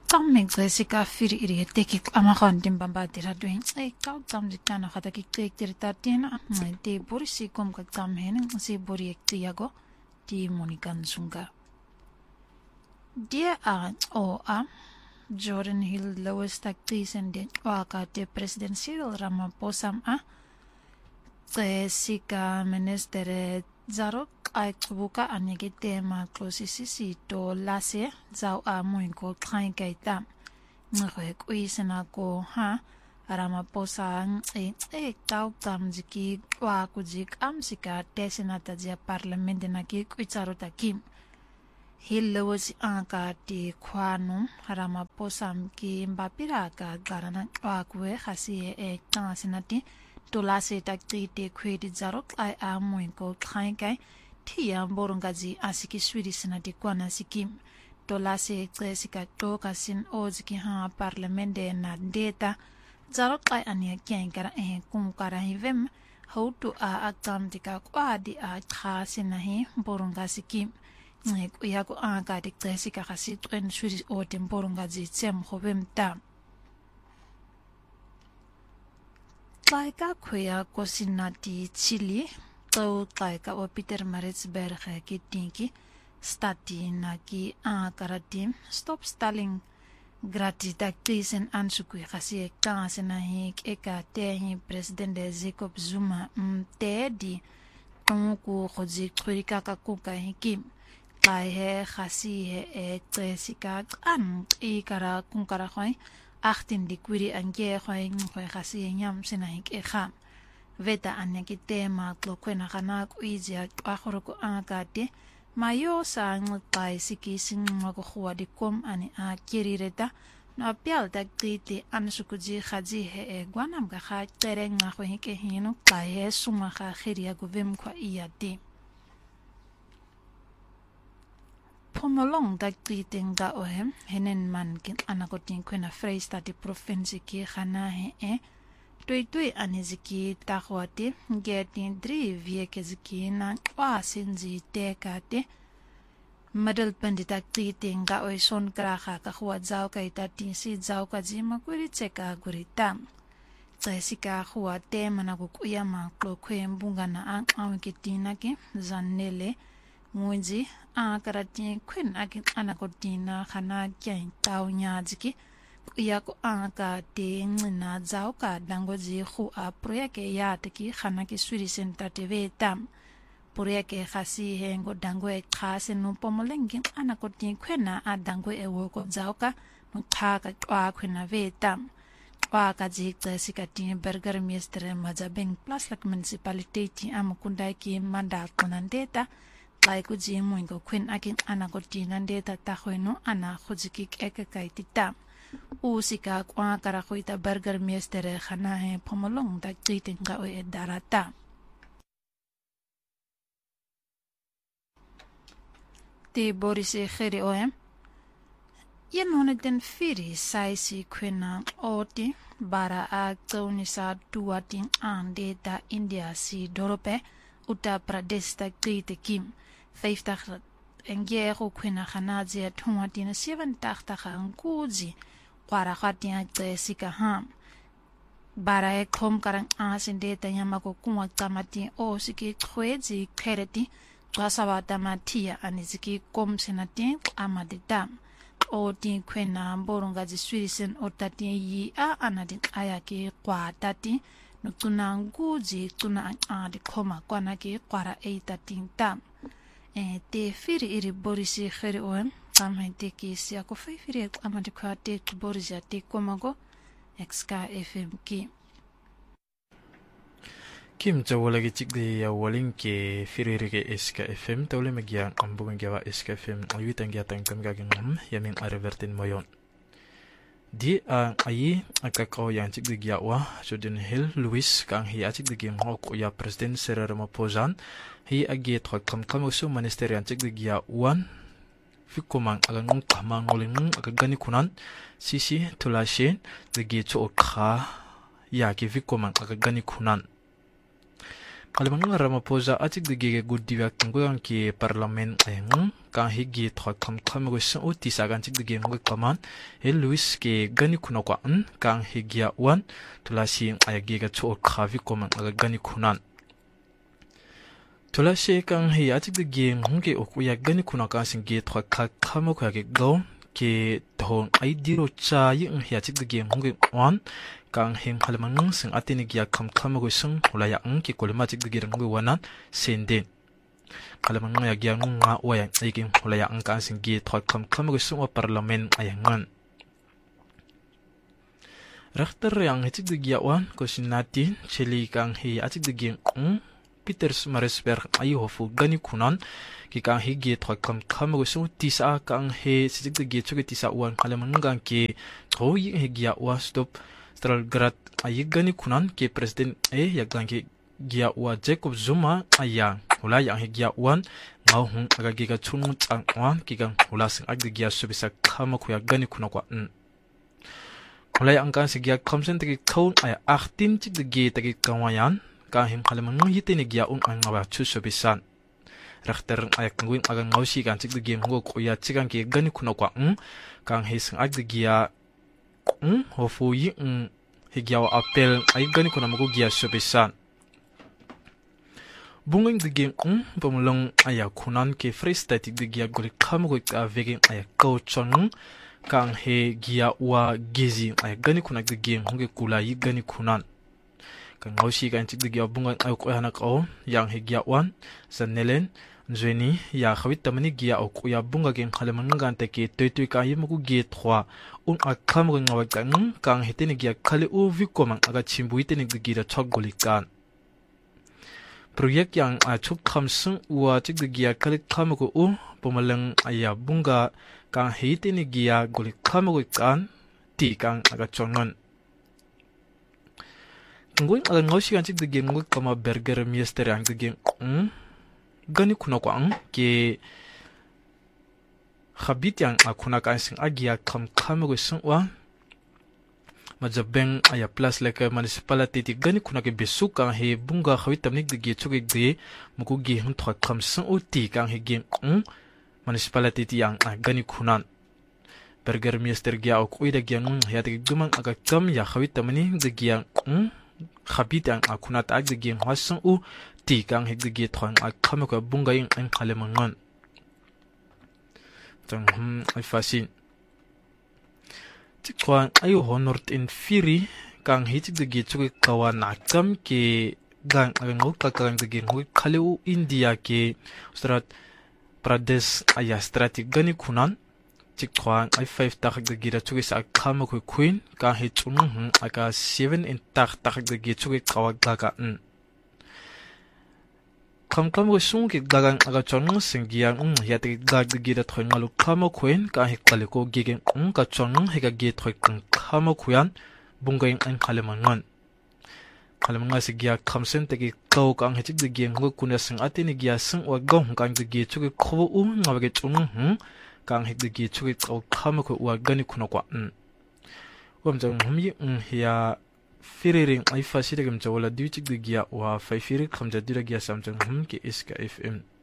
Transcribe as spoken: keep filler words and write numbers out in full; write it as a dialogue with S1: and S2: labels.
S1: Tamming Jessica firi iri teki amakan timbamba tira doing eh kau tam ditana kata ki tek tirita tina te bori si kom ka tam hen si bori ek tiago ti monikan sunga dia a o a Jordan Hill lowest actress and den waka te president Cyril Ramaphosa a Jessica minister Zarok ai kubuka anege tema closisi to lase zau a moinko train kaita ngwe kuisena ko ha Ramaphosa e e tau tam jiki wa kujik amsika tesena tajia parlament na ki kuitsaro takim Hillos anka ti kwanu Ramaphosa ki mbapira ka garana wa kuwe khasi e tansinati Tolase takti te kwedi zarok ai a moinko train kai tia borongazi asiki swedish na di kwana sikim tolase tsesika toka sin oziki ha parlamente na data zarok ai ania kyankara e kumkara hivem hautu a aktam tika kwadi a khasina hi borongasikim nek uyako anga dik tsesika khasi twen swedish o tem borongazi tsem khobem ta Laika kuya kosinati Chile, tau laika o Peter Maritzburg ki tinki, stati na ki a karatim, stop stalling gratitaktis en ansukui kasi e kansena hik eka tehi presidente Jacob Zuma mte di tonku khozi kurika kakuka hikim, kai he kasi he e tresika an ikara kunkara khoi, achtin di kwiri ange khoy khoy khasi nyam sinahik e kham veta aneki tema klo kwena kana kuizia akhoro ko angate mayo sa ngai siki sin mako khwa di kom ani a kirireta no pial tak titi ansukuji khaji he e gwanam ga kha tereng na khoy ke hinu kai he suma kha khiria go vem kwa iati Pomolong dagti tinga ohem henen man kin anakotin kwena freista di provinsi ki khana he e tui tui aniziki takhwati getin dri vieke ziki na kwa sinzi tekate madal pandita dagti tinga oi son krakha ka khwa zau ka itati si zau ka jima kuri cheka gurita Jessica khwa te manaku kuyama klo khwembunga na ang awikitina ke zanele Munji a karati kwin akin anakotina khana kyan taunya jiki ya ko aka te na zau ka dangoji khu a proyeke ya tiki khana ki suri center tv tam proyeke khasi hengo dango e khase no pomolengi anakotin kwena a dango e wo ko zau ka no kha ka kwa kwena ve tam kwa ka ji Jessica tin burger mister majabeng plus lak municipality am kundai ki manda konandeta Lai ku ji mo ngo kwen akin ana ko tinan de ta ta khoino ana khujiki ek kai tita u sika kwa kara khoita burger mister khana he phomolong ta chitin ga o e darata te boris e khere oem yen honen firi sai si kwena oti bara a tsoni sa duatin ande ta India si dorope Uttar Pradesh ta kim vijftig engero kwena khanaje thumati seventig anguji kwara khatia Jessica ham bara e khom karang asinde tanyama ko kuma tamati o siki khweji khereti twasawa tamatia aniziki kom senati amadidam o tin kwena boronga ji swirisen otati yi a anadin ayaki kwa tati nutuna nguji tuna adi khoma kwana ki kwara eitatin tam e te firi iri borisi khere on tamante ki sia ko firi amade kwa te borisi te komago X K F M ki
S2: Kim jawala gi chikde ya walin ke firi ke S K F M tawle magya ambugan gawa S K F M ayutan gya tang kam gagin yamin arevertin moyon Di ang ayi akakaw yang chikde gya wa Jordan Hill Louis kang hi achikde gi ngok ya president Cyril Ramaphosa hi agi thot kam kam usu ministerian chikde gya wan fikumang agangong kamang ngolin agagani kunan sisi tulashin de gi cho kha ya ki fikumang agagani kunan Alamang Ramaphosa atik de gege gudiwa kunggang ki parlamen ayang kang higi thwa kham kham go sa uti sa gan tik de gege ngok kaman he Louis ke gani kuno kwa an kang higia wan tulasi ayagi ga chu khavi koman aga gani kunan tulasi kang hi atik de gege ngge okuya gani kuno ka singe thwa kha kham ko ge go ke thon ai diro cha yin hi atik de gege ngge wan kang heng halamang sing atini gya kham kham go sung hulaya ang ki kolmatik de girang go wanan senden halamang ya gya nga waya aikin hulaya ang kan sing gi thot kham kham go sung parliament ayangan rakhtar yang hetik de gya wan ko sinati cheli kang hi atik de geng Peter Marisberg ayi hofu gani kunan ki kang hi gi thot kham kham go sung tisa kang he sitik de gi chuge tisa wan halamang gang ki thoi hi gya wa stop Stralgrad ayigani kunan ke presiden e yagange gia wa Jacob Zuma aya hula yang gia wan ngau hung aga giga chunu chang wan kigang hula sing ag gia subisa khama khu yagani kuna kwa n hula yang kan se gia khamsen te khau aya achtin chik de ge te kawayan ka him khalamang hitene gia un ang ngawa chu subisan rakhter aya kangwin aga ngausi kan chik de ge ngo khu ya chigang ke gani kuna kwa n kang hising ag gia Hmm, hofu yi hmm higiawa apel ay gani kuna magu gia subisan bunging de game hmm pamulong aya kunan ke freestatic de gia gori khamugo ka vegin aya kauchon kang he gia wa gezi aya gani kuna de game hunge kula yi gani kunan kang ngausi kan chik de gia bunga ay ko hana ko yang he gia wan sanelen Zweni ya khawit tamani gia ok ya bunga gen khalamang gan te ke toy ka yimugu ge trois un akam ring ngawa gang kang hetene gia khale u vikomang aga chimbui tene gi da chok golikan project yang a chup khamsung wa chik gia khale khamugo u pomalang aya bunga kang hetene gia goli khamugo kan ti kang aga chongon ngoi aga ngosi kan chik ge ngoi kama burger mister ang ge um gani kuna kwa ang ke khabit yang akuna ka sing agia kham kham go sung wa majabeng aya plus like municipality ti gani kuna ke besuka he bunga khawit tamnik de ge chuge de muku ge hun thwa kham sung uti kang he ge um municipality ti yang gani kunan burger mister gya ok uida gya nung ya de gumang aga kam ya khawit tamni de gya um khabit yang akuna ta de ge hasung u ti kang hek de ge thon a kham ko bunga ing an khale mangon tang hum ai fasin ti kwan ai honor in firi kang hit de ge chu kawa na kam ke gang ngok ka kang de ge ngok khale u India ke strat Pradesh aya strati gani kunan ti kwan ai five ta de ge da chu sa kham ko queen ka he chunu aka seven in ta ta de ge chu kawa ga ka n kam kam go sung ki dagang aga chong singia um ya te gag de gi da thoi ngalu khamo khoin ka he kale ko gi gen um ka chong he ga gi thoi kang khamo khuyan bungaing an khale mangan khale manga se gia khamsen te gi kau kang he chik de gi ngo kuna sing atini gia sung wa gong kang de gi chu kho u ngaw ge chung hm kang he de gi chu kau khamo ko wa gani kuno kwa um wam jang hum yi um ya Firiring ay fasiragam jawala diwichik de gia wa fay firig khamja dira gia samjang hum ke iska F M